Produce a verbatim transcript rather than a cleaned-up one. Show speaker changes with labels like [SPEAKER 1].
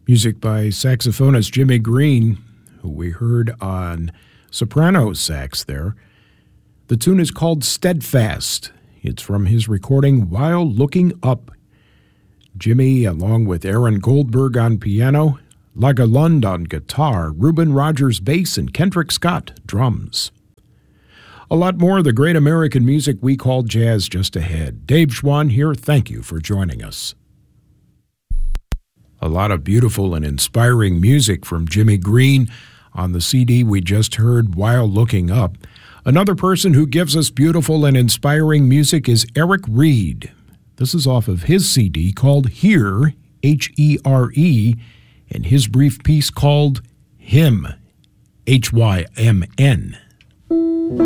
[SPEAKER 1] Music by saxophonist Jimmy Green, who we heard on soprano sax there. The tune is called Steadfast. It's from his recording While Looking Up. Jimmy, along with Aaron Goldberg on piano, Laga Lund on guitar, Reuben Rogers bass, and Kendrick Scott drums. A lot more of the great American music we call jazz just ahead. Dave Schwann here. Thank you for joining us. A lot of beautiful and inspiring music from Jimmy Green on the C D we just heard, While Looking Up. Another person who gives us beautiful and inspiring music is Eric Reed. This is off of his C D called Here, H E R E, and his brief piece called Hymn, H Y M N.